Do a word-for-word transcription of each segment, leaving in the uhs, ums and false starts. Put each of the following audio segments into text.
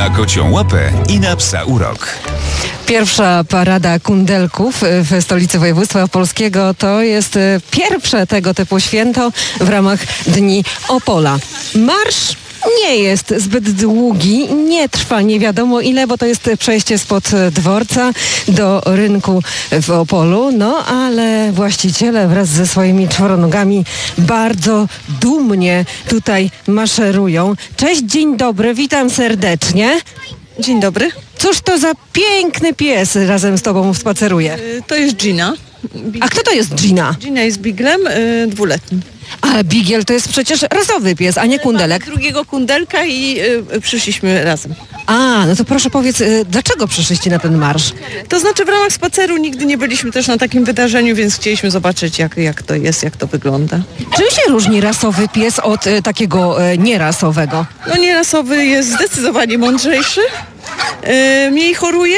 Na kocią łapę i na psa urok. Pierwsza parada kundelków w stolicy województwa opolskiego to jest pierwsze tego typu święto w ramach Dni Opola. Marsz nie jest zbyt długi, nie trwa nie wiadomo ile, bo to jest przejście spod dworca do rynku w Opolu, no ale właściciele wraz ze swoimi czworonogami bardzo dumnie tutaj maszerują. Cześć, dzień dobry, witam serdecznie. Dzień dobry. Cóż to za piękny pies razem z tobą spaceruje? Y, To jest Gina. A kto to jest Gina? Gina jest biglem y, dwuletnim. A Bigiel to jest przecież rasowy pies, a nie kundelek. Mamy drugiego kundelka i y, przyszliśmy razem. A, no to proszę powiedz, y, dlaczego przyszliście na ten marsz? To znaczy w ramach spaceru nigdy nie byliśmy też na takim wydarzeniu, więc chcieliśmy zobaczyć jak, jak to jest, jak to wygląda. Czym się różni rasowy pies od y, takiego y, nierasowego? No nierasowy jest zdecydowanie mądrzejszy, y, mniej choruje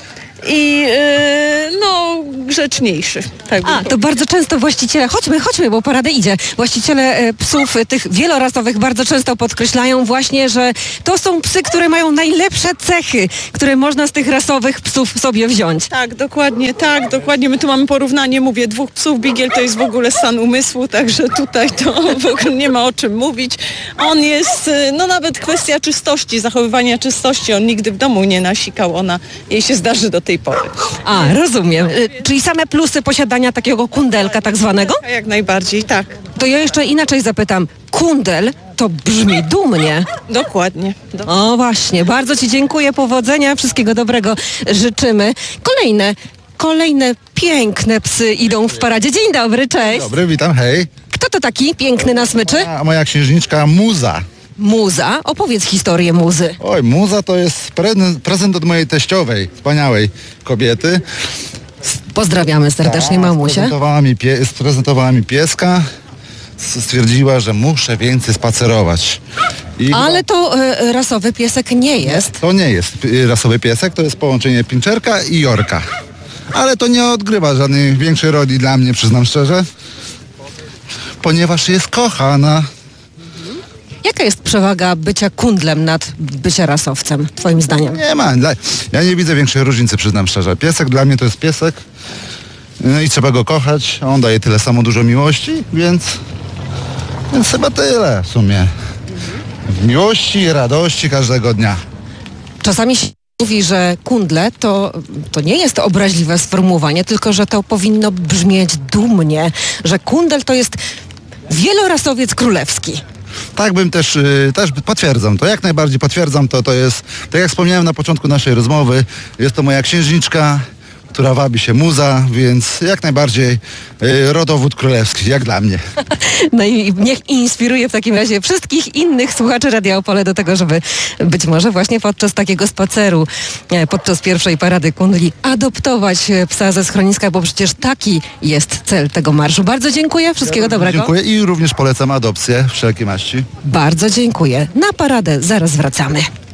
i y, no grzeczniejszy. Tak bym A, to bardzo często właściciele, chodźmy, chodźmy, bo parada idzie. Właściciele e, psów e, tych wielorasowych bardzo często podkreślają właśnie, że to są psy, które mają najlepsze cechy, które można z tych rasowych psów sobie wziąć. Tak, dokładnie, tak, dokładnie. My tu mamy porównanie, mówię, dwóch psów. Bigiel to jest w ogóle stan umysłu, także tutaj to w ogóle nie ma o czym mówić. On jest, no nawet kwestia czystości, zachowywania czystości. On nigdy w domu nie nasikał, ona, jej się zdarzy do tej pory. A, rozumiem. E, czyli same plusy posiadania takiego kundelka tak zwanego? A jak najbardziej, tak. To ja jeszcze inaczej zapytam. Kundel to brzmi dumnie. Dokładnie. Do... O właśnie, bardzo ci dziękuję, powodzenia, wszystkiego dobrego życzymy. Kolejne, kolejne piękne psy idą w paradzie. Dzień dobry, cześć. Dobry, witam, hej. Kto to taki piękny na smyczy? A moja księżniczka Muza. Muza. Opowiedz historię Muzy. Oj, Muza to jest pre- prezent od mojej teściowej, wspaniałej kobiety. Pozdrawiamy serdecznie mamusię. Sprezentowała mi, pie- sprezentowała mi pieska. S- Stwierdziła, że muszę więcej spacerować. I Ale to e, rasowy piesek nie jest. to nie jest y, rasowy piesek, to jest połączenie pinczerka i jorka. Ale to nie odgrywa żadnej większej roli dla mnie, przyznam szczerze. Ponieważ jest kochana. Jaka jest przewaga bycia kundlem nad bycia rasowcem, twoim zdaniem? Nie ma. Dla- Ja nie widzę większej różnicy, przyznam szczerze. Piesek dla mnie to jest piesek. No i trzeba go kochać. A on daje tyle samo dużo miłości, więc, więc chyba tyle w sumie. Miłości i radości każdego dnia. Czasami się mówi, że kundle to, to nie jest obraźliwe sformułowanie, tylko że to powinno brzmieć dumnie, że kundel to jest wielorasowiec królewski. Tak bym też, y, też potwierdzam to, jak najbardziej potwierdzam to, to jest, tak jak wspomniałem na początku naszej rozmowy, jest to moja księżniczka, która wabi się Muza, więc jak najbardziej y, rodowód królewski, jak dla mnie. No i niech inspiruje w takim razie wszystkich innych słuchaczy Radia Opole do tego, żeby być może właśnie podczas takiego spaceru, e, podczas pierwszej parady kundli adoptować e, psa ze schroniska, bo przecież taki jest cel tego marszu. Bardzo dziękuję, wszystkiego dobrego. Dziękuję i również polecam adopcję wszelkiej maści. Bardzo dziękuję. Na paradę zaraz wracamy.